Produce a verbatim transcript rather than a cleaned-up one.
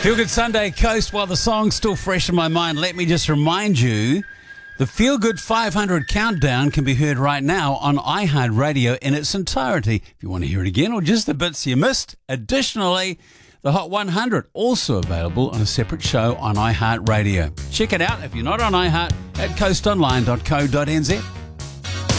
Feel Good Sunday Coast. While the song's still fresh in my mind, let me just remind you, the Feel Good five hundred countdown can be heard right now on iHeartRadio in its entirety. If you want to hear it again or just the bits you missed. Additionally, the Hot one hundred also available on a separate show on iHeartRadio. Check it out if you're not on iHeart at coast online dot co dot n z.